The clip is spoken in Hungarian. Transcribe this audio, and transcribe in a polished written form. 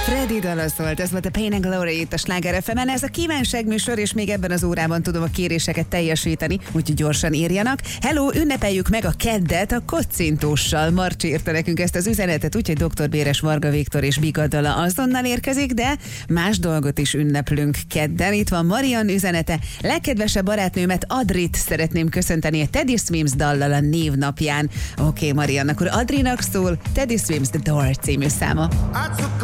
Freddy dala szólt, ez volt a Pain and Glory itt a Sláger FM-en. Ez a kívánságműsor, és még ebben az órában tudom a kéréseket teljesíteni, úgyhogy gyorsan írjanak. Hello, ünnepeljük meg a keddet a kocintóssal. Marcsi írta nekünk ezt az üzenetet, úgyhogy Dr. Béres, Varga Viktor és Biga dala azonnal érkezik, de más dolgot is ünneplünk kedden. Itt van Marian üzenete. Legkedvesebb barátnőmet, Adrit szeretném köszönteni a Teddy Swims dallal a névnapján. Oké, Marian, akkor Adrinak szól Teddy Swims The Door című száma.